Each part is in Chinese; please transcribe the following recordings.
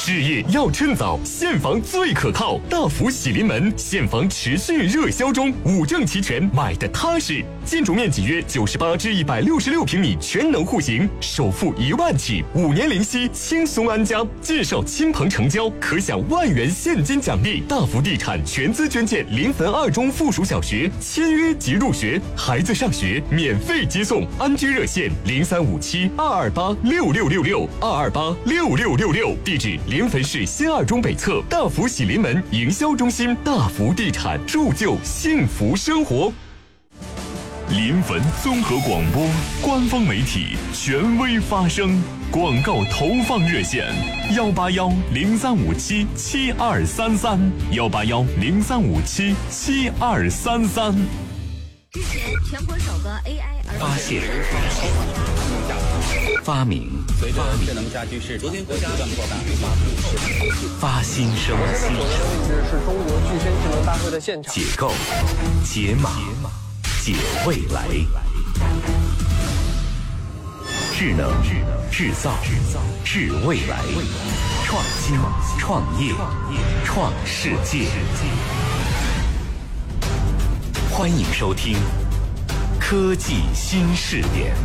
置业要趁早，现房最可靠。大福喜临门，现房持续热销中，五证齐全，买的踏实。建筑面积约98至166平米，全能户型，首付1万起，5年零息，轻松安家。介绍亲朋成交，可享1万元现金奖励。大福地产全资捐建临汾2中附属小学，签约即入学，孩子上学免费接送。安居热线035722826666，2286666，地址临汾市新2中北侧大福喜临门营销中心。大福地产，铸就幸福生活。临汾综合广播官方媒体，权威发声。广告投放热线：18103577233，18103577233。 之前全国首个 AI 发现、发明、 随着智能家居市场的不断扩大， 发新生、 是中国巨声智能大会的现场。 解构、解码、解未来。智能、制造、智未来，创新、创业、创世界。欢迎收听科技新视点。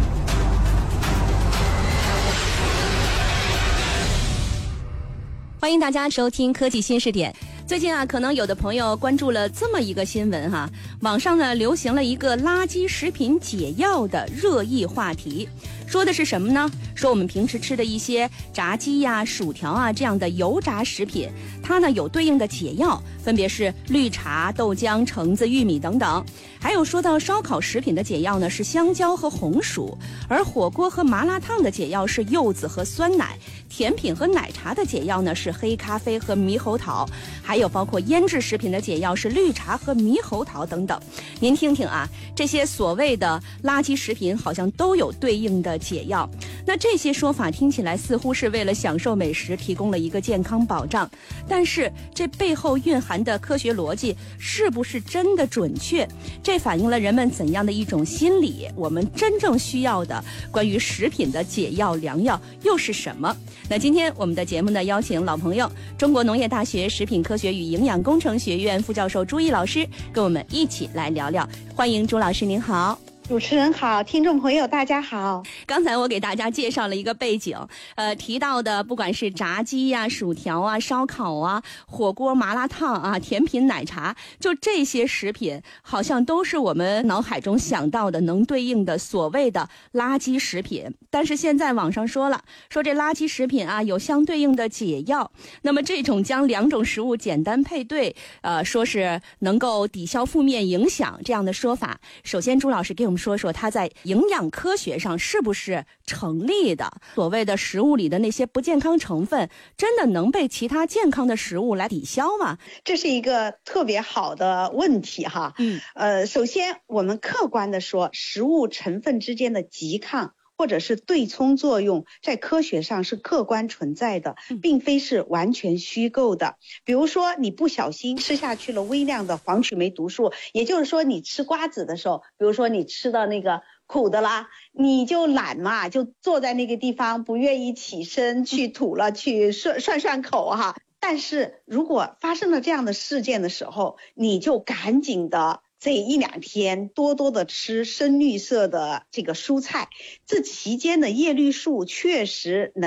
欢迎大家收听科技新视点。最近啊，可能有的朋友关注了这么一个新闻哈，网上呢流行了一个垃圾食品解药的热议话题。说的是什么呢？说我们平时吃的一些炸鸡呀、薯条啊这样的油炸食品，它呢有对应的解药，分别是绿茶、豆浆、橙子、玉米等等。还有说到烧烤食品的解药呢是香蕉和红薯，而火锅和麻辣烫的解药是柚子和酸奶，甜品和奶茶的解药呢是黑咖啡和猕猴桃，还有包括腌制食品的解药是绿茶和猕猴桃等等。您听听啊，这些所谓的垃圾食品好像都有对应的解药。那这些说法听起来似乎是为了享受美食提供了一个健康保障，但是这背后蕴含的科学逻辑是不是真的准确？这反映了人们怎样的一种心理？我们真正需要的关于食品的解药良药又是什么？那今天我们的节目呢，邀请老朋友中国农业大学食品科学与营养工程学院副教授朱毅老师跟我们一起来聊聊。欢迎朱老师，您好。 主持人好，听众朋友大家好。 刚才我给大家介绍了一个背景，提到的不管是炸鸡呀、薯条啊、烧烤啊、火锅、麻辣烫啊、甜品、奶茶，就这些食品好像都是我们脑海中想到的能对应的所谓的垃圾食品。但是现在网上说这垃圾食品啊有相对应的解药，那么这种将两种食物简单配对，说是能够抵消负面影响这样的说法，首先朱老师给我们说说它在营养科学上是不是成立的？所谓的食物里的那些不健康成分，真的能被其他健康的食物来抵消吗？ 这是一个特别好的问题哈。首先我们客观的说，食物成分之间的拮抗或者是对冲作用在科学上是客观存在的，并非是完全虚构的。比如说你不小心吃下去了微量的黄曲霉毒素，也就是说你吃瓜子的时候，比如说你吃到那个苦的啦，你就懒嘛，就坐在那个地方不愿意起身去吐了，去涮口哈。但是如果发生了这样的事件的时候，你就赶紧的这1-2天多多的吃深绿色的这个蔬菜，这期间的叶绿素确实能